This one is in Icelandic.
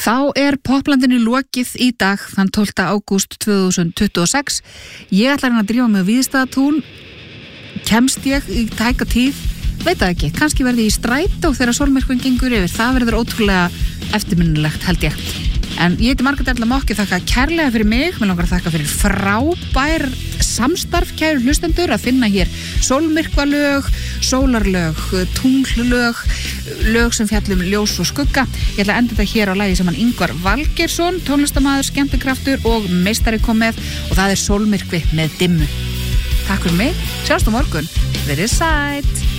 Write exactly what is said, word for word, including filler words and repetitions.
Þá er poplandinu lokið í dag, þann tólfta ágúst tvö þúsund tuttugu og sex. Ég ætla hérna að drífa mig á Víðistaðatún. Kemst ég í tæka tíð? Veit það ekki. Kannski verði ég í strætó þegar sólmyrkvinn gengur yfir. Það verður ótrúlega eftirminnilegt, held ég. En ég heiti Margrét Erla Mokki, þakka kærlega fyrir mig. Mér langar að þakka fyrir frábær samstarf, kæru hlustendur, að finna hér sólmyrkvalög, sólarlög, tunglög, lög sem fjallum ljós og skugga. Ég ætla að enda þetta hér á lagi sem hann Ingvar Valgeirsson, tónlistarmaður, skemmtikraftur og meistari kom með, og það er Sólmyrkvi með dimmu. Takk fyrir mig, sjáumst á morgun. Verið sæt!